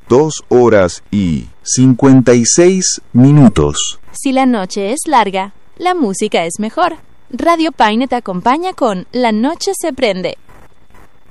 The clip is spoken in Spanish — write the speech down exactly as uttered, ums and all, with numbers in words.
dos horas y cincuenta y seis minutos. Si la noche es larga, la música es mejor. Radio Paine te acompaña con La Noche se prende.